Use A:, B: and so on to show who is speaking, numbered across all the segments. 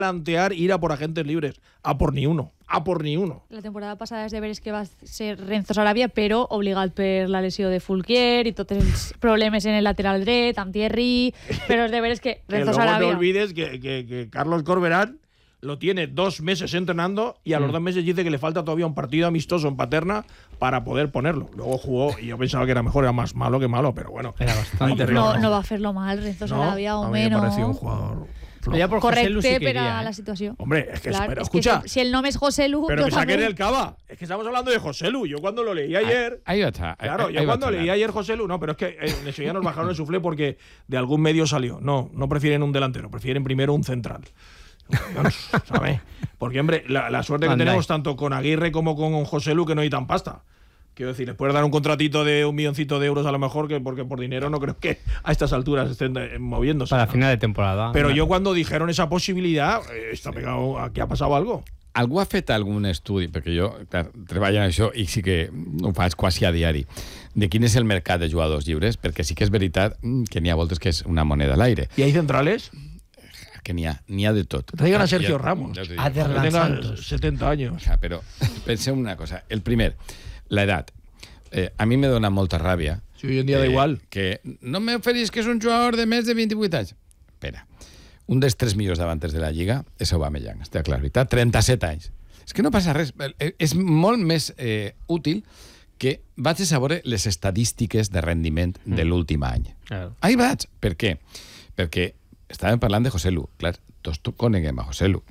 A: plantear ir a por agentes libres, a por ni uno.
B: La temporada passada és de veres que va ser Renzo Sarabia, però obligat per la lesió de Fulquier i tots els problemes en el lateral dret, amb Thierry, però és de veres que Renzo Sarabia...
A: No olvides que Carlos Corberán lo tiene 2 meses entrenando y a los 2 meses dice que le falta todavía un partido amistoso en Paterna para poder ponerlo. Luego jugó y yo pensaba que era mejor, era más malo que malo, pero bueno.
C: Era bastante
B: no va a fer-lo mal, Renzo Sarabia, o menos.
A: A mí me pareció un jugador...
B: Correcte per a la situació.
A: Hombre, es que
B: Claro,
A: pero
B: es
A: escucha.
B: Que si el nombre es José Lu,
A: pero
B: yo
A: que saquen
B: también.
A: el cava. Es que estamos hablando de José Lu. Yo cuando lo leí ayer.
D: Ahí va a estar.
A: Claro, yo cuando leí ayer José Lu, no, pero es que enseguida nos bajaron el suflé porque de algún medio salió. No prefieren un delantero, prefieren primero un central. ¿Sabes? Porque, hombre, la suerte que tenemos tanto con Aguirre como con José Lu que no hay tan pasta. Quiero decir, les puedes dar un contratito de 1 milloncito de euros a lo mejor, porque por dinero no creo que a estas alturas estén moviéndose.
C: Para final de temporada.
A: Pero yo cuando dijeron esa posibilidad, està pegado a que ha passat algo.
D: Algú ha fet algun estudi, perquè jo treballo en això i sí que ho faig quasi a diari, de quin és el mercat de jugadors lliures, perquè sí que és veritat que n'hi ha voltes que és una moneda a l'aire.
A: ¿Y hay centrales?
D: Que n'hi ha de tot.
A: Traigan a Sergio Ramos.
C: Aderlan
A: Santos. 70 años.
D: Però penseu una cosa. El primer, la edad. A mi me dona molta ràbia.
A: Si hoy en día da igual.
D: Que no me oferís que és un jugador de més de 28 anys. Espera. Un dels 3 millors davantes de la Lliga és Aubameyang, està clar, veritat? 37 anys. És que no passa res. És molt més útil que vaig a saber les estadístiques de rendiment de l'últim any. Ahí vaig. Per què? Perquè estàvem parlant de José Lu. Clar, tots coneguem a José Lu.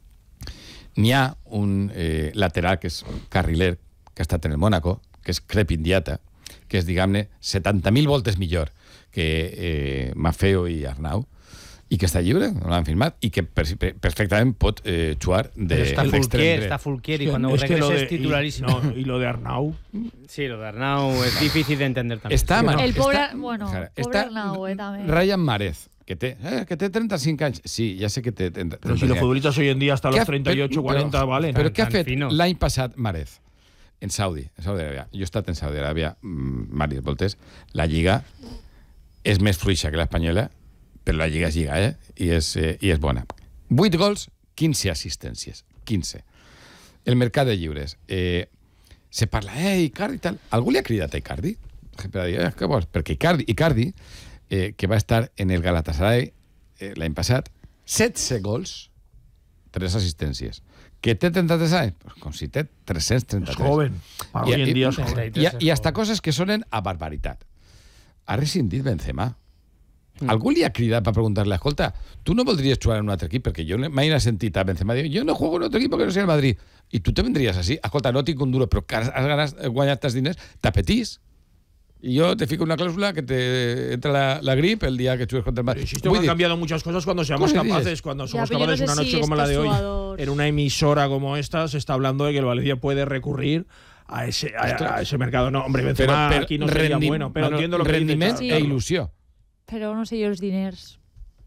D: N'hi ha un lateral que és carriler, que ha estat en el Mónaco, que és Crepindiata, que és, diguem-ne, 70.000 voltes millor que Maffeo i Arnau, i que està lliure, no l'han firmat, i que perfectament pot jugar de
C: Está Fulquier y cuando regrese es titularísimo.
A: Y lo de Arnau.
C: Sí, lo de Arnau es difícil de entender también.
B: El pobre Arnau, también.
D: Ryan Márez, que té 35 anys. Sí, ja sé que té...
A: Pero si los futbolistas hoy en día hasta los 38, 40 valen.
D: Però què ha fet l'any passat Márez? En Saudi Aràbia. Jo he estat en Saudi Aràbia diverses voltes. La Lliga és més fluixa que l'espanyola, però la Lliga és Lliga, I és bona. 8 gols, 15 assistències. 15. El mercat de lliures. Se parla, Icardi i tal. Algú li ha cridat a Icardi? Què vols? Perquè Icardi, que va estar en el Galatasaray l'any passat, 16 gols, 3 assistències. Que té 33 anys? Pues com si té 333.
A: És joven. Hoy en día és joven.
D: I hasta coses que sonen a barbaritat. Ha rescindit Benzema. Algú li ha cridat per preguntar-li, escolta, tu no voldries jugar en un altre equip? Perquè jo mai he sentit a Benzema dir, jo no juego en otro equipo que no sea el Madrid. I tu te vendries així? Escolta, no tinc un duro, però has guanyat els diners, t'apetís. Y yo te fijo una cláusula que te entra la gripe el día que juegues contra el Madrid.
A: Insisto que han cambiado muchas cosas cuando seamos capaces, cuando somos capaces una noche como la de hoy, en una emisora como esta, se está hablando de que el Valencia puede recurrir a ese mercado. No, hombre, Benzema aquí no sería bueno, pero entiendo lo que
D: rendiment e il·lusió.
B: Pero no sé yo los diners.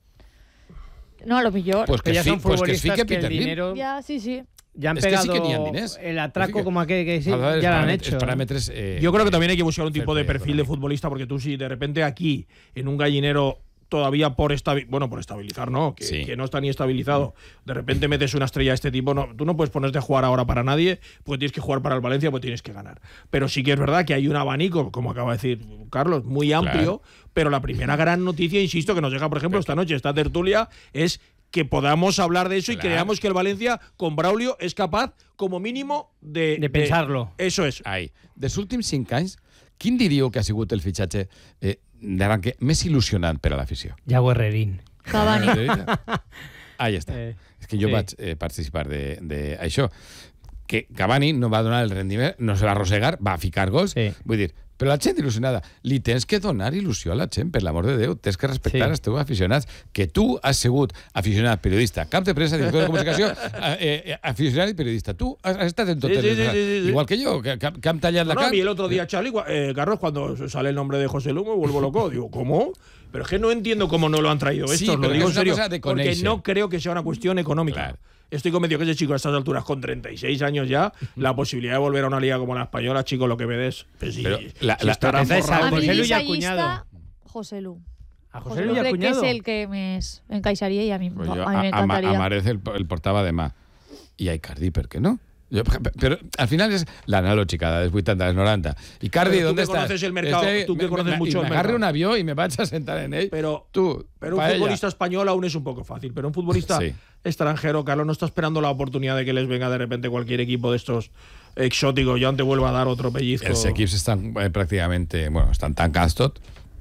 B: No, a lo mejor.
C: Pues que ya son futbolistas que el
B: dinero... Ya, sí.
C: Ya han pegado el atraco como aquel que sí, ya lo han hecho.
A: Yo creo que también hay que buscar un tipo de perfil de futbolista, porque tú si de repente aquí, en un gallinero todavía por estabilizar, ¿no? Que no está ni estabilizado, de repente metes una estrella de este tipo, tú no puedes ponerte a jugar ahora para nadie, porque tienes que jugar para el Valencia, pues tienes que ganar. Pero sí que es verdad que hay un abanico, como acaba de decir Carlos, muy amplio, pero la primera gran noticia, insisto, que nos llega, por ejemplo, esta noche, esta tertulia, es que podamos hablar de eso y creamos que el Valencia, con Braulio, és capaz, como mínimo, de
C: pensar-lo.
A: Eso es.
D: Dels últims 5 anys, quin diríeu que ha sigut el fitxatge d'arranque més il·lusionant per a l'afició?
C: Yago Herrerín.
B: Cavani.
D: Ahí està. És que jo vaig participar d'això. Que Cavani no va donar el rendiment, no se va arrossegar, va ficar gols. Vull dir, però la gent il·lusionada, li tens que donar il·lusió a la gent, per l'amor de Déu, tens que respectar els teus aficionats, que tu has sigut aficionat, periodista, cap de premsa, director de comunicació, aficionat i periodista. Tu has estat en totes les... Igual que jo, que hem tallat la carn.
A: Y el otro día, Charlie, Carlos, cuando sale el nombre de José Lu, me vuelvo loco. Digo, ¿cómo? Pero es que no entiendo cómo no lo han traído esto, lo digo en serio, porque no creo que sea una cuestión económica.
D: Claro.
A: Estoy convencido que ese chico a estas alturas, con 36 años ya, la posibilidad de volver a una liga como la española, chico, lo que ves, pues sí, estará forrado.
B: A mí esa llista, José Lu.
C: A José Luis
B: que
C: Cuñado.
B: es el que me encaixaría y a mí,
D: Pues
B: me encantaría.
D: Amarez el portava demà. I a Icardi, ¿por qué no? Pero al final es la analógica de 80, de 90. Icardi, ¿dónde estás?
A: Tú que conoces el mercado, tú que conoces mucho el mercado.
D: Me agarre un avión y me vas a sentar en él.
A: Pero
D: un
A: futbolista español aún es un poco fácil. Pero un futbolista extranjero, Carlos, no está esperando la oportunidad de que les venga de repente cualquier equipo de estos exóticos. Ya te vuelva a dar otro pellizco.
D: Els equips estan pràcticament... estan tancats tot.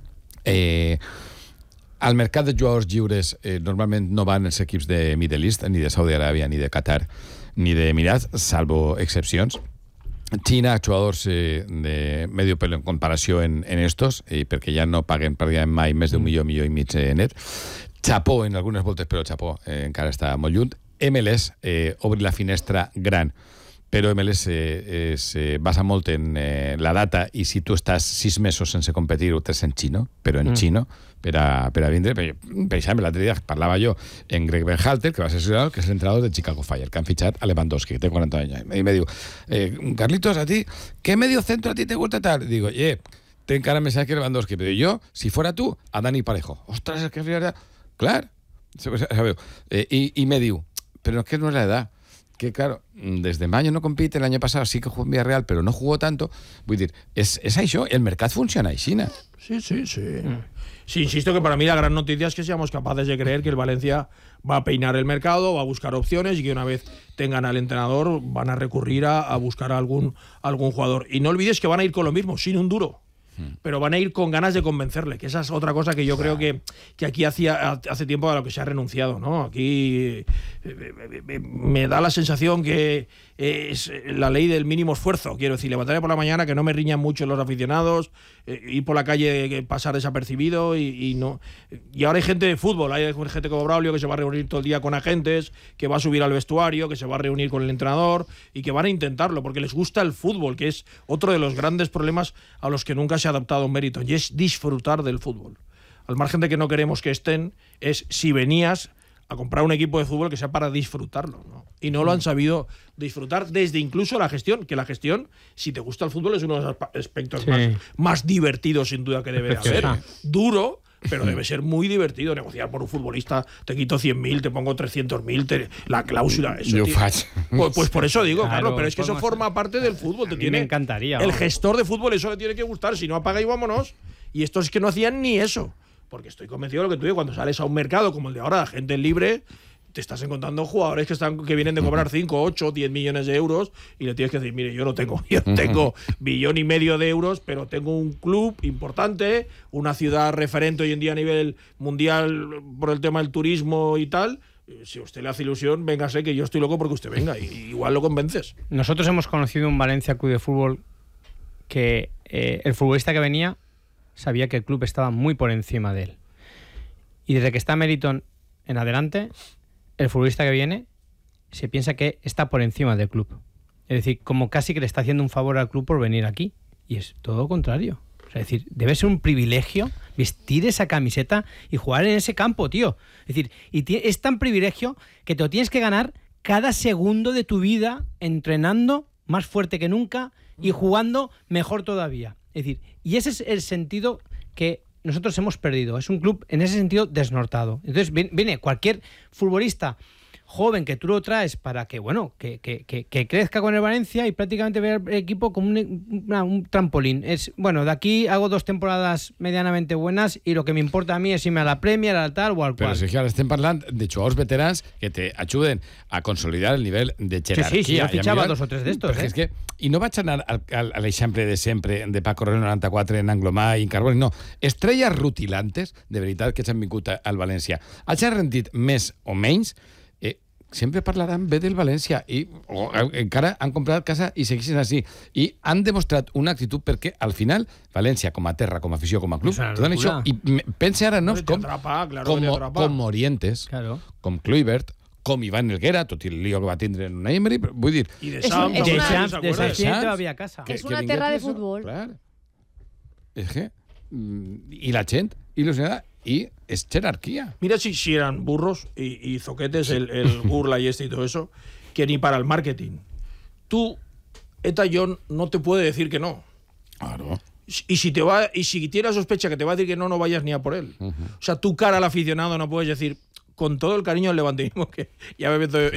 D: Al mercat de jugadors lliures normalment no van els equips de Middle East, ni de Saudi Aràbia, ni de Qatar, ni de Emirats, salvo excepcions. Xina, jugadors de medio pelo en comparació en estos, perquè ja no paguen pràcticament mai més d'un milió i mig net. Japó en algunes voltes, però Japó encara està molt lluny. MLS obri la finestra gran, però MLS se basa molt en la data i si tu estàs 6 mesos sense competir ho tens en xino, però en xino per a vindre. Per exemple, l'altre dia parlava jo en Greg Berhalter, que va ser seleccionador, que és l'entrenador de Chicago Fire, que han fitxat a Lewandowski, que té 40 anys. I me diu, Carlitos, a ti, ¿qué medio centro a ti te gusta tal? Digo, té encara més que Lewandowski. Però jo, si fuera tu, a Dani Parejo. Ostras, es que es clar. Y me diu, pero es que no es la edad. Que claro, desde mayo no compite, el año pasado sí que jugó en Villarreal, pero no jugó tanto. Vull dir, és això, el mercat funciona així.
A: Sí. Sí, insisto que para mí la gran noticia es que seamos capaces de creer que el Valencia va a peinar el mercado, va a buscar opciones y que una vez tengan al entrenador van a recurrir a buscar a algún jugador. Y no olvides que van a ir con lo mismo, sin un duro. Pero van a ir con ganas de convencerle, que esa es otra cosa que yo creo que aquí hace tiempo a lo que se ha renunciado, ¿no? Aquí me da la sensación que es la ley del mínimo esfuerzo, quiero decir, levantarme por la mañana, que no me riñan mucho los aficionados, ir por la calle, pasar desapercibido y no. Y ahora hay gente de fútbol, hay gente como Braulio que se va a reunir todo el día con agentes, que va a subir al vestuario, que se va a reunir con el entrenador y que van a intentarlo porque les gusta el fútbol, que es otro de los grandes problemas a los que nunca se ha adaptado un mérito, y es disfrutar del fútbol. Al margen de que no queremos que estén, es si venías a comprar un equipo de fútbol que sea para disfrutarlo, ¿no? Y no lo han sabido disfrutar desde incluso la gestión, que la gestión, si te gusta el fútbol, es uno de los aspectos más divertidos sin duda que debe haber. Duro, pero debe ser muy divertido negociar por un futbolista. Te quito 100.000, te pongo 300.000, la cláusula. Eso, pues por eso digo, claro, pero es que eso forma parte del fútbol.
C: Me encantaría.
A: El gestor de fútbol eso le tiene que gustar. Si no, apaga y vámonos. Y estos es que no hacían ni eso. Porque estoy convencido de lo que tú dices, cuando sales a un mercado como el de ahora, la gente libre, te estás encontrando jugadores que vienen de cobrar 5, 8, 10 millones de euros y le tienes que decir, mire, yo tengo 1,5 millones de euros, pero tengo un club importante, una ciudad referente hoy en día a nivel mundial por el tema del turismo y tal. Si a usted le hace ilusión, véngase, que yo estoy loco porque usted venga, y igual lo convences.
C: Nosotros hemos conocido un Valencia Club de Fútbol que el futbolista que venía sabía que el club estaba muy por encima de él. Y desde que está Meriton en adelante, el futbolista que viene se piensa que está por encima del club. Es decir, como casi que le está haciendo un favor al club por venir aquí. Y es todo lo contrario. O sea, es decir, debe ser un privilegio vestir esa camiseta y jugar en ese campo, tío. Es decir, es tan privilegio que te lo tienes que ganar cada segundo de tu vida entrenando más fuerte que nunca y jugando mejor todavía. Es decir, y ese es el sentido que nosotros hemos perdido. Es un club en ese sentido desnortado. Entonces viene cualquier futbolista joven que tú lo traes para que, bueno, que crezca con el Valencia y prácticamente ver el equipo como un trampolín. Es, bueno, de aquí hago 2 temporadas medianamente buenas y lo que me importa a mí es irme a la Premier, al tal o al cual.
D: Però si ara estem parlant de jugadors veterans que te ayuden a consolidar el nivell de jerarquia.
C: Sí, yo fichaba 2 o 3 d'estos.
D: És que, i no vaig anar a l'exemple de sempre de Paco Reno 94 en Anglomà i en Carboni, no. Estrelles rutilantes, de veritat, que s'han vingut al València. Hagin rendit més o menys, sempre parlaran bé del València i encara han comprat casa i segueixen així i han demostrat una actitud perquè al final València com a terra, com a afició, com a club tot això, i pense ara no, com Morientes, com Kluivert, com Iván Helguera, tot i el lío que va tindre en una Emery, vull dir,
A: i de Sants
C: havia casa,
B: que és una terra de futbol,
D: clar. És que i la gent il·lusionada y es jerarquía.
A: Mira si eran burros y zoquetes, el burla y y todo eso, que ni para el marketing. Tú, Eta John, no te puede decir que no.
D: Claro.
A: Y si tiene la sospecha que te va a decir que no vayas ni a por él. O sea, tú cara al aficionado no puedes decir, con todo el cariño del levantinismo, que ya me meto